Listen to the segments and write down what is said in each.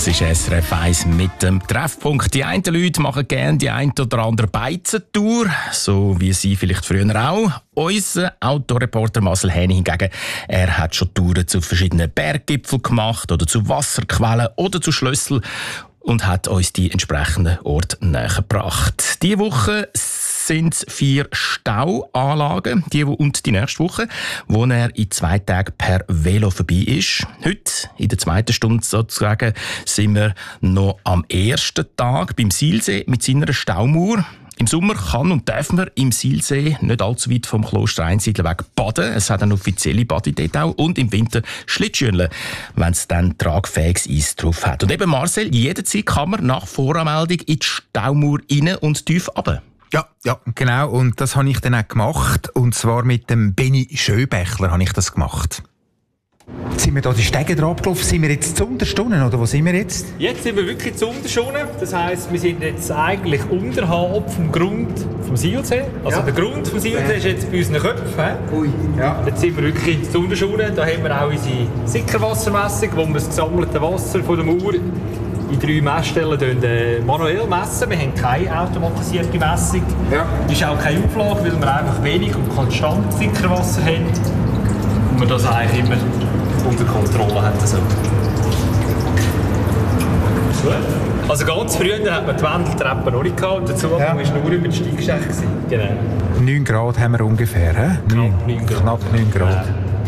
Das ist SRF 1 mit dem Treffpunkt. Die einen Leute machen gerne die ein oder andere Beizentour, so wie Sie vielleicht früher auch. Unser Autoreporter Marcel Häni hingegen, er hat schon Touren zu verschiedenen Berggipfeln gemacht oder zu Wasserquellen oder zu Schlösseln und hat uns die entsprechenden Orte nähergebracht. Diese Woche sind 4 Stauanlagen, die und die nächste Woche, wo er in 2 Tagen per Velo vorbei ist. Heute, in der 2. Stunde sozusagen, sind wir noch am 1. Tag beim Silsee mit seiner Staumauer. Im Sommer kann und darf man im Silsee nicht allzu weit vom Kloster Einsiedler weg baden. Es hat eine offizielle Bade dort auch. Und im Winter Schlittschuhen, wenn es dann tragfähiges Eis drauf hat. Und eben Marcel, jederzeit kann man nach Voranmeldung in die Staumauer rein und tief runter. Ja, genau. Und das habe ich dann auch gemacht. Und zwar mit dem Benny Schöbächler habe ich das gemacht. Sind wir da die Stege drauf gelaufen? Sind wir jetzt zu Unterstunden oder wo sind wir jetzt? Jetzt sind wir wirklich zu Unterstunden. Das heisst, wir sind jetzt eigentlich unterhalb vom Grund vom Silsee. Also der Grund vom Silsee ist jetzt bei unseren Köpfen. Ui, ja. Jetzt sind wir wirklich zu Unterstunden. Da haben wir auch unsere Sickerwassermessung, wo wir das gesammelte Wasser von der Mauer in 3 Messstellen manuell messen. Wir haben keine automatisierte Messung. Ja. Es ist auch keine Auflage, weil wir einfach wenig und konstant Sickerwasser haben. Und wir das eigentlich immer unter Kontrolle haben. So. Also ganz früher hat man die Wendeltreppe noch nicht gehabt und der Zugang war nur über die Steigschächte. Genau. 9 Grad haben wir ungefähr, he? Knapp 9 Grad.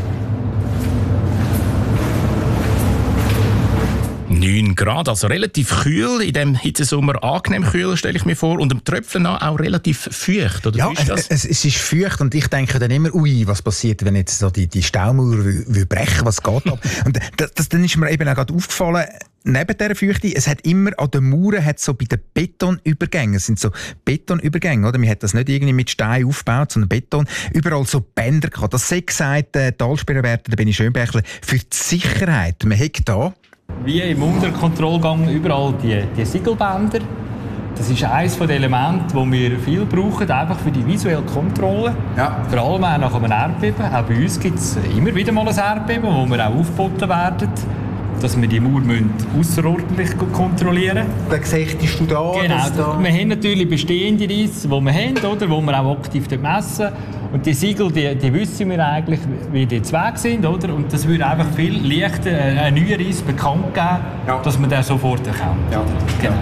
9 Grad, also relativ kühl, in diesem Hitzesommer angenehm kühl, stelle ich mir vor. Und im Tröpfeln auch relativ feucht, oder ja, wie ist das? Es ist feucht und ich denke dann immer, ui, was passiert, wenn jetzt so die Staumauer brechen, was geht ab? Und dann ist mir eben auch gerade aufgefallen, neben dieser Feuchte, es hat immer an den Mauern, so bei den Betonübergängen, es sind so Betonübergänge, oder? Man hat das nicht irgendwie mit Stein aufgebaut, sondern Beton, überall so Bänder gehabt. Das sei gesagt, Talsperrenwärter, da bin ich Schönbächler, für die Sicherheit. Man hat da wie im Unterkontrollgang überall die Siegelbänder. Das ist eines der Elemente, die wir viel brauchen, einfach für die visuelle Kontrolle. Ja. Vor allem auch nach einem Erdbeben. Auch bei uns gibt es immer wieder mal ein Erdbeben, wo wir auch aufgeboten werden, dass wir die Mauer ausserordentlich kontrollieren müssen. Da siehst du da. Genau. Wir haben natürlich bestehende Reisse, die wir haben, oder, wo wir auch aktiv messen. Und die Siegel, die wissen wir eigentlich, wie die Zweige sind, oder? Und das würde einfach viel leichter einen neuen Reis bekannt geben, dass man den sofort erkennt. Ja. Genau.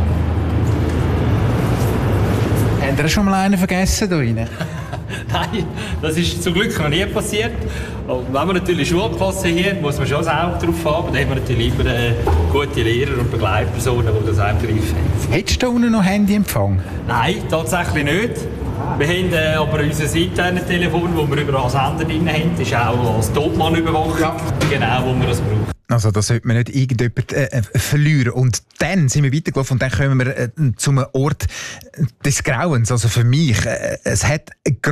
Habt ihr schon mal einen vergessen da rein? Nein, das ist zum Glück noch nie passiert. Und wenn wir natürlich Schulklasse hier muss man schon das Auge drauf haben. Dann haben wir natürlich immer gute Lehrer und Begleitpersonen, die das einem greifen. Hättest du da unten noch Handyempfang? Nein, tatsächlich nicht. Wir haben aber unser internes Telefon, das wir überall Sender drin haben, ist auch als Topmann überwacht. Ja. Genau, wo wir das brauchen. Also das sollte man nicht irgendjemand verlieren. Und dann sind wir weitergelaufen und dann kommen wir zum Ort des Grauens. Also für mich, es hat